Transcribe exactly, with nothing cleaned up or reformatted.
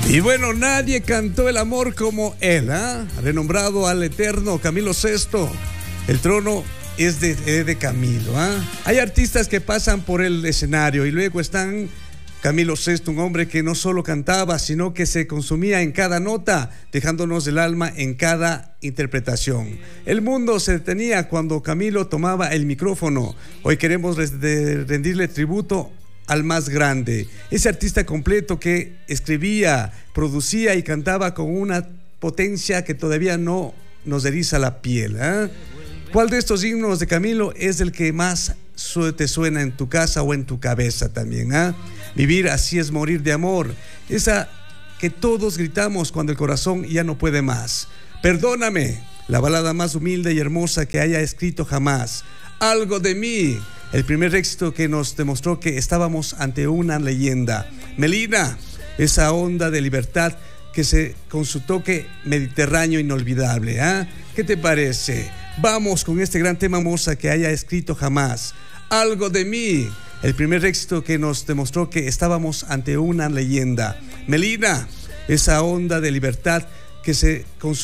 Y bueno, nadie cantó el amor como él, ¿eh? Renombrado al eterno Camilo sexto. El trono es de, es de Camilo, ¿eh? Hay artistas que pasan por el escenario y luego están Camilo sexto, un hombre que no solo cantaba, sino que se consumía en cada nota, dejándonos el alma en cada interpretación. El mundo se detenía cuando Camilo tomaba el micrófono. Hoy queremos rendirle tributo al más grande, ese artista completo que escribía, producía y cantaba con una potencia que todavía no nos eriza la piel, ¿eh? ¿Cuál de estos himnos de Camilo es el que más te suena en tu casa o en tu cabeza también, ¿eh? Vivir así es morir de amor, esa que todos gritamos cuando el corazón ya no puede más. Perdóname, la balada más humilde y hermosa que haya escrito jamás. Algo de mí, el primer éxito que nos demostró que estábamos ante una leyenda. Melina, esa onda de libertad que se con su toque mediterráneo inolvidable, ¿eh? ¿Qué te parece? Vamos con este gran tema hermosa que haya escrito jamás. Algo de mí, el primer éxito que nos demostró que estábamos ante una leyenda. Melina, esa onda de libertad que se con su